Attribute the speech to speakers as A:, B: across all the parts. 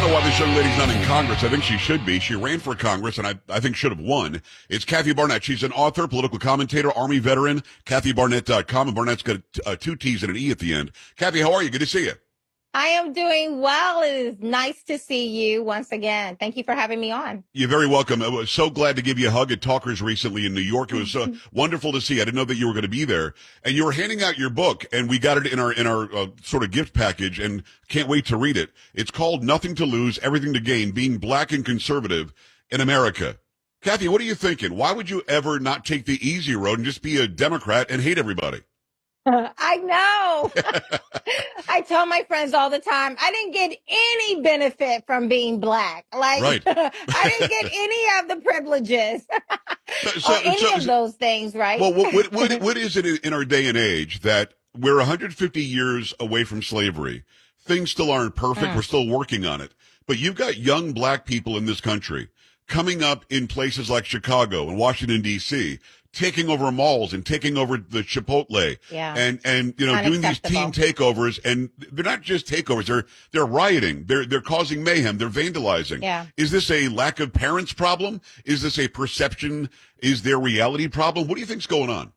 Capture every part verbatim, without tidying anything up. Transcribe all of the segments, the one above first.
A: know why this young lady's not in Congress. I think she should be. She ran for Congress, and I, I think should have won. It's Kathy Barnett. She's an author, political commentator, Army veteran, Kathy Barnett dot com, and Barnett's got uh, two T's and an E at the end. Kathy, how are you? Good to see you.
B: I am doing well. It is nice to see you once again. Thank you for having me on.
A: You're very welcome. I was so glad to give you a hug at Talkers recently in New York. It was uh, wonderful to see. I didn't know that you were going to be there. And you were handing out your book, and we got it in our in our uh, sort of gift package, and can't wait to read it. It's called Nothing to Lose, Everything to Gain, Being Black and Conservative in America. Kathy, what are you thinking? Why would you ever not take the easy road and just be a Democrat and hate everybody?
B: I know. I tell my friends all the time, I didn't get any benefit from being black. Like,
A: right.
B: I didn't get any of the privileges
A: so,
B: or any
A: so,
B: of those things, right?
A: Well, what, what, what, what is it in our day and age that we're one hundred fifty years away from slavery? Things still aren't perfect. Mm. We're still working on it. But you've got young black people in this country coming up in places like Chicago and Washington, D C, taking over malls and taking over the Chipotle,
B: yeah.
A: and and you know doing these teen takeovers, and they're not just takeovers; they're they're rioting, they're they're causing mayhem, they're vandalizing.
B: Yeah.
A: Is this a lack of parents problem? Is this a perception? Is there reality problem? What do you think's going on?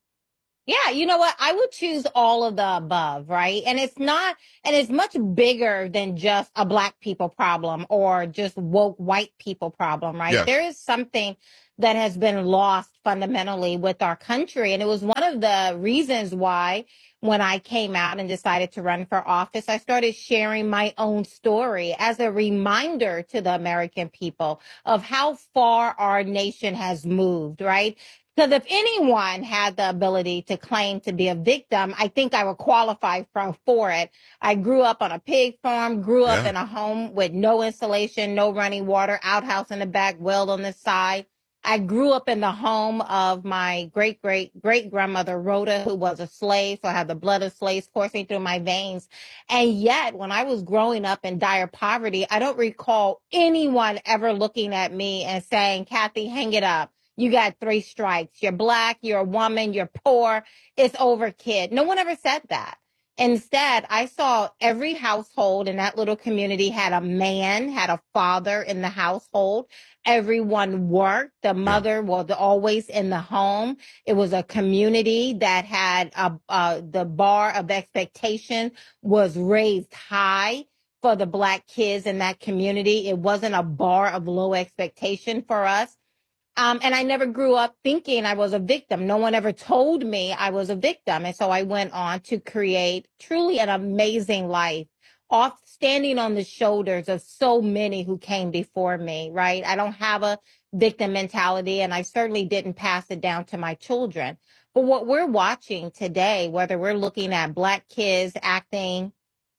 B: Yeah, you know what? I would choose all of the above, right? And it's not, and it's much bigger than just a black people problem or just woke white people problem, right?
A: Yes.
B: There is something that has been lost fundamentally with our country. And it was one of the reasons why when I came out and decided to run for office, I started sharing my own story as a reminder to the American people of how far our nation has moved, right? Because if anyone had the ability to claim to be a victim, I think I would qualify for, for it. I grew up on a pig farm, grew up
A: yeah.
B: in a home with no insulation, no running water, outhouse in the back, well on the side. I grew up in the home of my great, great, great grandmother, Rhoda, who was a slave. So I have the blood of slaves coursing through my veins. And yet, when I was growing up in dire poverty, I don't recall anyone ever looking at me and saying, Kathy, hang it up. You got three strikes. You're black, you're a woman, you're poor. It's over, kid. No one ever said that. Instead, I saw every household in that little community had a man, had a father in the household. Everyone worked. The mother was always in the home. It was a community that had a, uh, the bar of expectation was raised high for the black kids in that community. It wasn't a bar of low expectation for us. Um, and I never grew up thinking I was a victim. No one ever told me I was a victim. And so I went on to create truly an amazing life, off standing on the shoulders of so many who came before me, right? I don't have a victim mentality, and I certainly didn't pass it down to my children. But what we're watching today, whether we're looking at black kids acting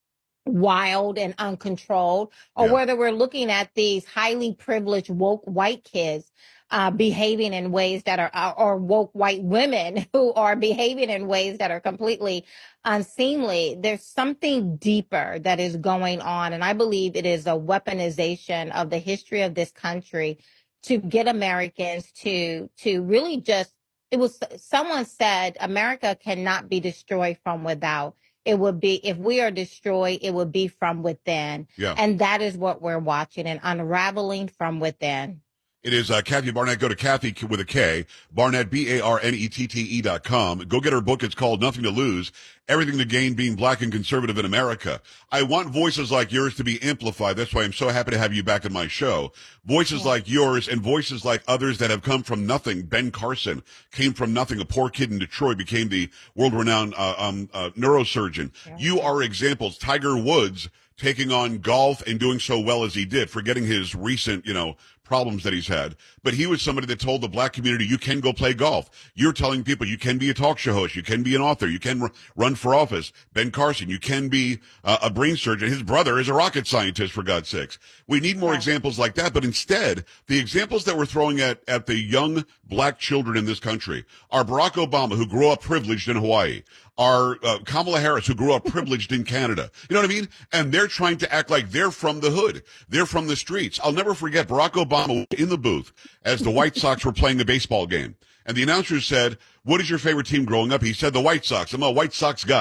B: wild and uncontrolled, or
A: yeah.
B: whether we're looking at these highly privileged woke white kids Uh, behaving in ways that are, uh, or woke white women who are behaving in ways that are completely unseemly. There's something deeper that is going on. And I believe it is a weaponization of the history of this country to get Americans to, to really just, it was, someone said, America cannot be destroyed from without. It would be, if we are destroyed, it would be from within.
A: Yeah.
B: And that is what we're watching, an unraveling from within.
A: It is uh, Kathy Barnett. Go to Kathy with a K, Barnett, B A R N E T T E dot com. Go get her book. It's called Nothing to Lose, Everything to Gain, Being Black and Conservative in America. I want voices like yours to be amplified. That's why I'm so happy to have you back on my show. Voices yeah. like yours and voices like others that have come from nothing. Ben Carson came from nothing. A poor kid in Detroit became the world-renowned uh, um, uh, neurosurgeon. Yeah. You are examples. Tiger Woods taking on golf and doing so well as he did, forgetting his recent, you know, problems that he's had. But he was somebody that told the black community, you can go play golf. You're telling people you can be a talk show host. You can be an author. You can r- run for office. Ben Carson, you can be uh, a brain surgeon. His brother is a rocket scientist, for God's sakes. We need more yeah. examples like that. But instead, the examples that we're throwing at, at the young black children in this country are Barack Obama, who grew up privileged in Hawaii, are uh, Kamala Harris, who grew up privileged in Canada. You know what I mean? And they're trying to act like they're from the hood. They're from the streets. I'll never forget Barack Obama in the booth as the White Sox were playing a baseball game. And the announcer said, what is your favorite team growing up? He said the White Sox. I'm a White Sox guy.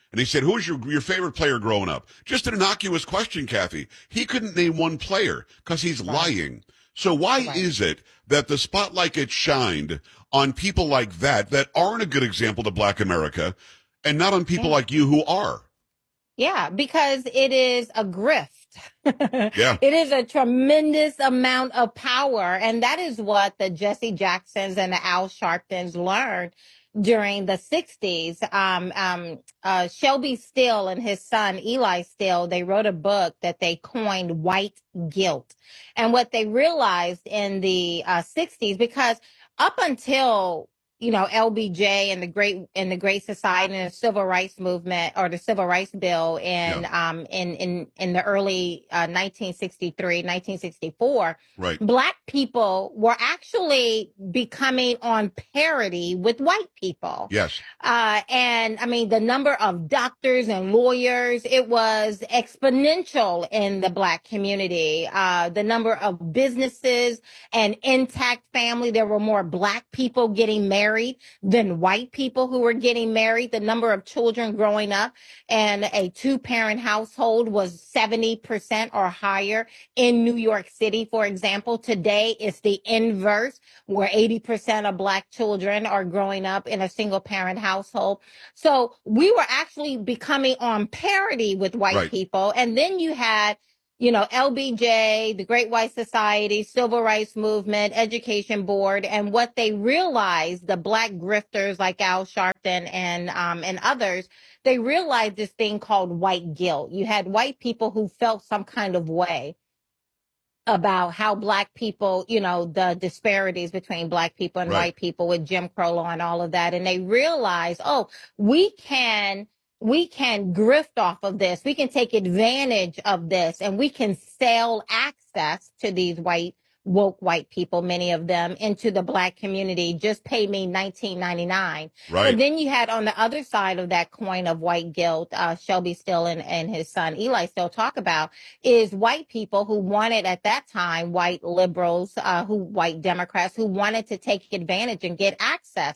A: And he said, who was your, your favorite player growing up? Just an innocuous question, Kathy. He couldn't name one player because he's
B: Right.
A: lying. So why
B: Right.
A: is it that the spotlight gets shined on people like that that aren't a good example to Black America and not on people
B: Yeah.
A: like you who are?
B: Yeah, because it is a grift.
A: Yeah.
B: It is a tremendous amount of power. And that is what the Jesse Jacksons and the Al Sharptons learned during the sixties. Um, um, uh, Shelby Steele and his son, Eli Steele, they wrote a book that they coined White Guilt. And what they realized in the uh, sixties, because up until you know, L B J and the great and the Great Society and the Civil Rights Movement or the Civil Rights Bill in
A: Yeah.
B: um in in in the early uh, nineteen sixty-three, nineteen sixty-four,
A: Right.
B: Black people were actually becoming on parity with white people.
A: Yes.
B: Uh, and I mean, the number of doctors and lawyers, it was exponential in the Black community. Uh, the number of businesses and intact family, there were more Black people getting married than white people who were getting married. The number of children growing up in a two-parent household was seventy percent or higher in New York City, for example. Today, it's the inverse, where eighty percent of Black children are growing up in a single-parent household. So we were actually becoming on parity with white
A: Right.
B: people. And then you had you know, L B J, the Great White Society, Civil Rights Movement, Education Board, and what they realized, the Black grifters like Al Sharpton and um, and others, they realized this thing called white guilt. You had white people who felt some kind of way about how Black people, you know, the disparities between Black people and
A: Right.
B: white people with Jim Crow law and all of that. And they realized, oh, we can we can grift off of this. We can take advantage of this, and we can sell access to these white, woke white people, many of them, into the Black community. Just pay me nineteen ninety-nine.
A: Right.
B: But then you had on the other side of that coin of white guilt, uh, Shelby Steele and, and his son Eli Steele talk about is white people who wanted at that time, white liberals, uh, who white Democrats who wanted to take advantage and get access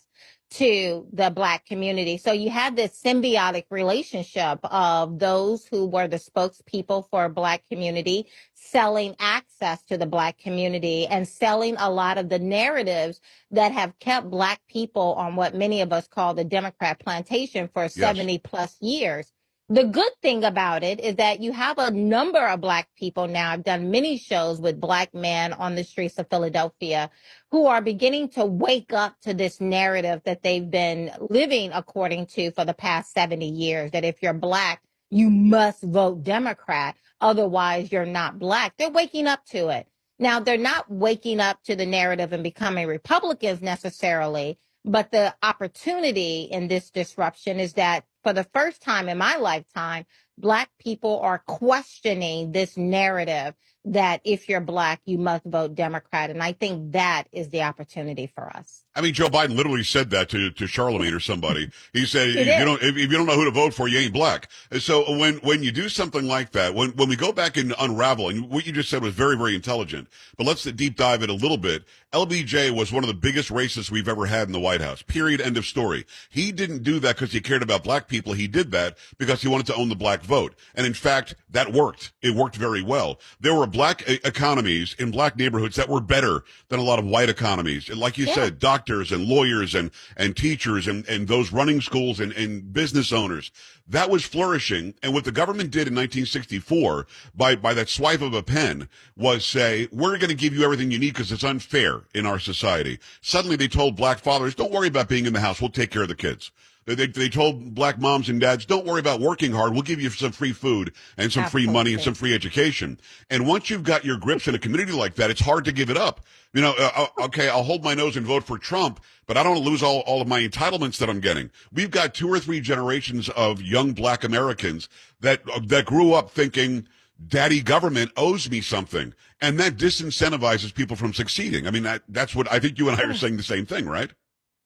B: to the Black community. So you had this symbiotic relationship of those who were the spokespeople for Black community selling access to the Black community and selling a lot of the narratives that have kept Black people on what many of us call the Democrat plantation for
A: Yes.
B: seventy plus years. The good thing about it is that you have a number of Black people now. I've done many shows with Black men on the streets of Philadelphia who are beginning to wake up to this narrative that they've been living according to for the past seventy years, that if you're Black, you must vote Democrat. Otherwise, you're not Black. They're waking up to it. Now, they're not waking up to the narrative and becoming Republicans necessarily, but the opportunity in this disruption is that for the first time in my lifetime, Black people are questioning this narrative that if you're Black, you must vote Democrat. And I think that is the opportunity for us.
A: I mean, Joe Biden literally said that to, to Charlemagne or somebody. He said,
B: He
A: if
B: did.
A: you don't, if, if you don't know who to vote for, you ain't Black. And so when, when you do something like that, when, when we go back and unravel, and what you just said was very, very intelligent, but let's deep dive it a little bit. L B J was one of the biggest racists we've ever had in the White House. Period. End of story. He didn't do that because he cared about Black people. He did that because he wanted to own the Black vote. And in fact, that worked. It worked very well. There were Black e- economies in Black neighborhoods that were better than a lot of white economies. And like you
B: Yeah.
A: said, doctors and lawyers and, and teachers and, and those running schools and, and business owners. That was flourishing. And what the government did in nineteen sixty-four by, by that swipe of a pen was say, we're going to give you everything you need because it's unfair in our society. Suddenly they told Black fathers, don't worry about being in the house. We'll take care of the kids. They, they, they told Black moms and dads, don't worry about working hard. We'll give you some free food and some free money and some free education. And once you've got your grips in a community like that, it's hard to give it up. You know, uh, okay, I'll hold my nose and vote for Trump, but I don't want to lose all, all of my entitlements that I'm getting. We've got two or three generations of young Black Americans that, that grew up thinking, daddy government owes me something. And that disincentivizes people from succeeding. I mean, that, that's what I think you and I are saying the same thing, right?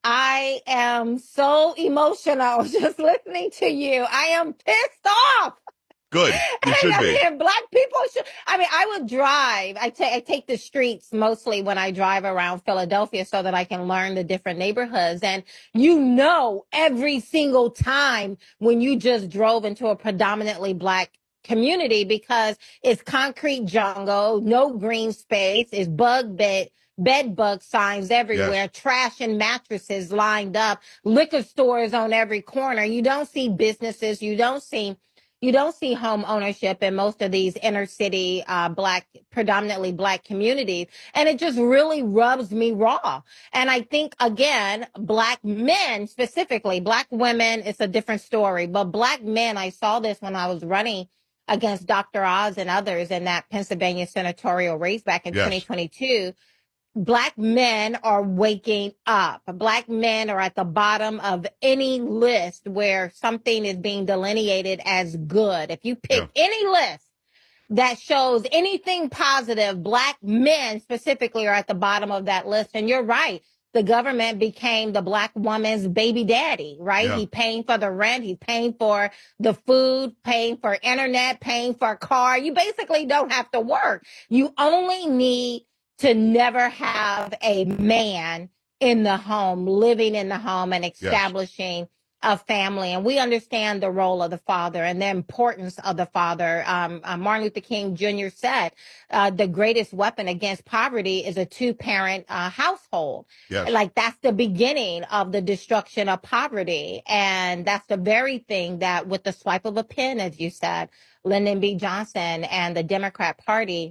B: I am so emotional just listening to you. I am pissed off.
A: Good. You should
B: and,
A: be.
B: and Black people for sure. I mean, I would drive. I take I take the streets mostly when I drive around Philadelphia so that I can learn the different neighborhoods. And you know, every single time when you just drove into a predominantly black community, because it's concrete jungle, no green space, it's bug bed, bed bug signs everywhere,
A: Yes.
B: trash and mattresses lined up, liquor stores on every corner. You don't see businesses. You don't see you don't see home ownership in most of these inner city, uh, black, predominantly black communities. And it just really rubs me raw. And I think, again, black men specifically, black women, it's a different story. But black men, I saw this when I was running against Doctor Oz and others in that Pennsylvania senatorial race back in
A: Yes.
B: twenty twenty-two. Black men are waking up. Black men are at the bottom of any list where something is being delineated as good. If you pick
A: Yeah.
B: any list that shows anything positive, black men specifically are at the bottom of that list. And you're right. The government became the black woman's baby daddy, right?
A: Yeah.
B: He's paying for the rent. He's paying for the food, paying for internet, paying for a car. You basically don't have to work. You only need to never have a man in the home, living in the home and establishing yes. a family. And we understand the role of the father and the importance of the father. Um, uh, Martin Luther King Junior said, uh, the greatest weapon against poverty is a two-parent uh, household.
A: Yes.
B: Like that's the beginning of the destruction of poverty. And that's the very thing that with the swipe of a pen, as you said, Lyndon B. Johnson and the Democrat Party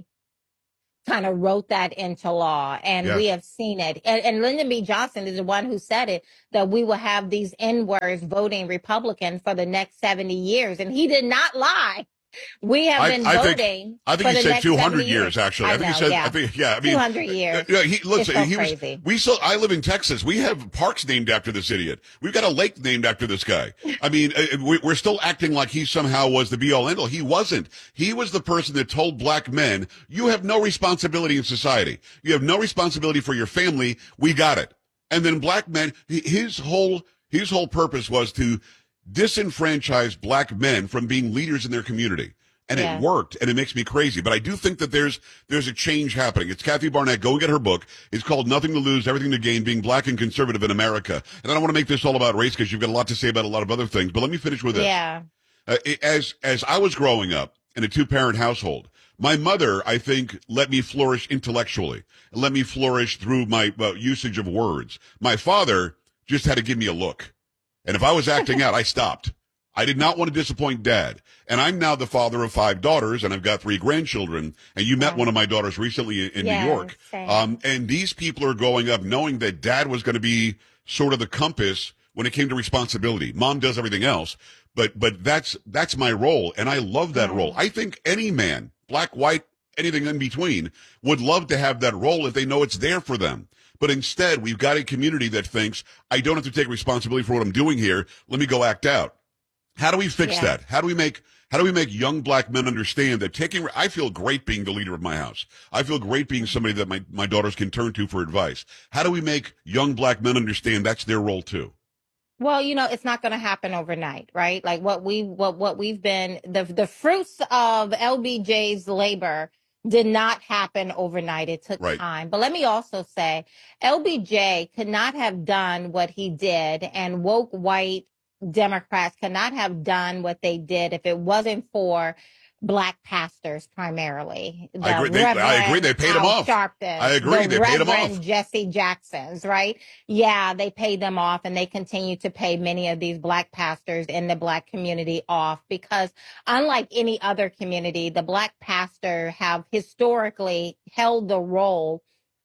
B: kind of wrote that into law, and yes. we have seen it. And, and Lyndon B. Johnson is the one who said it, that we will have these N-words voting Republican for the next seventy years. And he did not lie. We have
A: I,
B: been
A: I
B: voting.
A: Think, I think he said two hundred years, years, actually. I, I think
B: know,
A: he said,
B: yeah.
A: I think, yeah, I mean,
B: two hundred years.
A: Uh, he, listen,
B: so
A: he
B: crazy.
A: was, we still, I live in Texas. We have parks named after this idiot. We've got a lake named after this guy. I mean, uh, we're still acting like he somehow was the be all end all. He wasn't. He was the person that told black men, you have no responsibility in society. You have no responsibility for your family. We got it. And then black men, his whole, his whole purpose was to disenfranchise black men from being leaders in their community. And yeah. it worked, and it makes me crazy. But I do think that there's there's a change happening. It's Kathy Barnett. Go and get her book. It's called Nothing to Lose, Everything to Gain, Being Black and Conservative in America. And I don't want to make this all about race because you've got a lot to say about a lot of other things. But let me finish with this.
B: Yeah.
A: Uh, as as I was growing up in a two-parent household, my mother, I think, let me flourish intellectually, let me flourish through my uh, usage of words. My father just had to give me a look. And if I was acting out, I stopped. I did not want to disappoint Dad. And I'm now the father of five daughters, and I've got three grandchildren. And you met yeah. one of my daughters recently in, in
B: yeah,
A: New York. Um, and these people are growing up knowing that Dad was going to be sort of the compass when it came to responsibility. Mom does everything else, but but that's that's my role, and I love that yeah. role. I think any man, black, white, anything in between, would love to have that role if they know it's there for them. But instead, we've got a community that thinks, I don't have to take responsibility for what I'm doing here. Let me go act out. How do we fix yeah. that? How do we make how do we make young black men understand that taking I feel great being the leader of my house. I feel great being somebody that my, my daughters can turn to for advice. How do we make young black men understand that's their role too?
B: Well, you know, it's not going to happen overnight, right? Like what we what what we've been the the fruits of L B J's labor did not happen overnight. It took
A: right.
B: time. But let me also say, L B J could not have done what he did, and woke white Democrats could not have done what they did if it wasn't for black pastors primarily. The
A: I agree. They, I agree. They paid
B: Al
A: them off.
B: Sharpton,
A: I agree.
B: The
A: they paid them off.
B: Jesse Jacksons, right? Yeah, they paid them off, and they continue to pay many of these black pastors in the black community off because, unlike any other community, the black pastor have historically held the role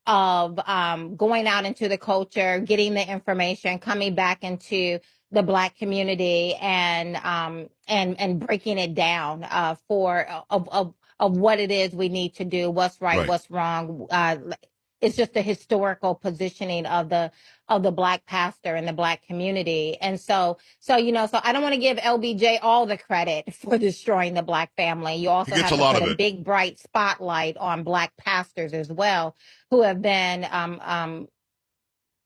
B: of um, going out into the culture, getting the information, coming back into the black community and um and and breaking it down uh for of of, of what it is we need to do, what's right,
A: right.
B: what's wrong. Uh it's just the historical positioning of the of the black pastor and the black community. And so so you know so I don't want to give L B J all the credit for destroying the black family. You also have to put a big bright spotlight on black pastors as well, who have been um um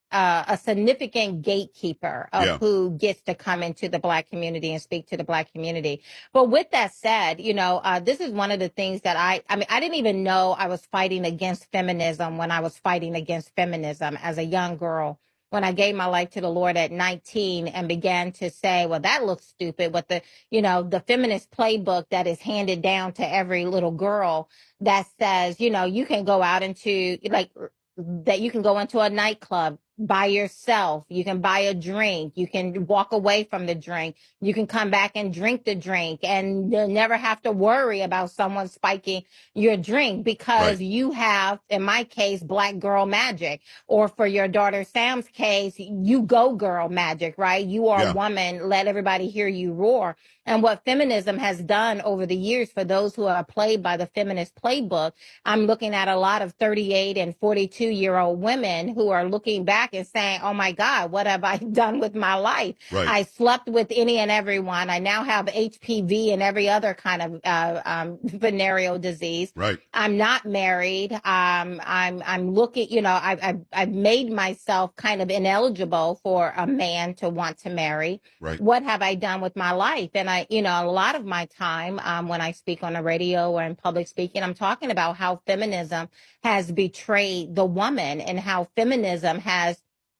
B: uh, a significant gatekeeper of
A: Yeah.
B: who gets to come into the Black community and speak to the Black community. But with that said, you know, uh, this is one of the things that I, I mean, I didn't even know I was fighting against feminism when I was fighting against feminism as a young girl. When I gave my life to the Lord at nineteen and began to say, well, that looks stupid. What the, you know, the feminist playbook that is handed down to every little girl that says, you know, you can go out into like, that you can go into a nightclub by yourself. You can buy a drink. You can walk away from the drink. You can come back and drink the drink and you'll never have to worry about someone spiking your drink because
A: Right.
B: you have, in my case, Black girl magic. Or for your daughter Sam's case, you go girl magic, right? You are
A: Yeah.
B: a woman. Let everybody hear you roar. And what feminism has done over the years for those who are played by the feminist playbook, I'm looking at a lot of thirty-eight and forty-two year old women who are looking back and saying, oh my God, what have I done with my life?
A: Right.
B: I slept with any and everyone. I now have H P V and every other kind of uh, um, venereal disease.
A: Right.
B: I'm not married. Um, I'm I'm looking, you know, I've, I've I've made myself kind of ineligible for a man to want to marry.
A: Right.
B: What have I done with my life? And I, you know, a lot of my time um, when I speak on the radio or in public speaking, I'm talking about how feminism has betrayed the woman and how feminism has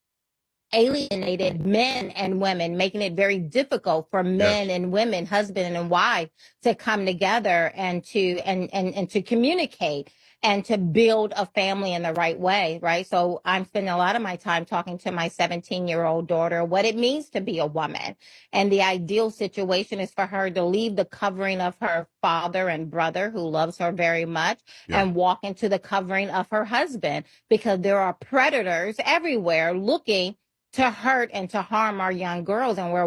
B: alienated men and women, making it very difficult for men
A: Yes.
B: and women, husband and wife, to come together and to and and and to communicate and to build a family in the right way, right? So I'm spending a lot of my time talking to my seventeen-year-old daughter what it means to be a woman. And the ideal situation is for her to leave the covering of her father and brother who loves her very much
A: Yeah.
B: and walk into the covering of her husband, because there are predators everywhere looking to hurt and to harm our young girls, and we're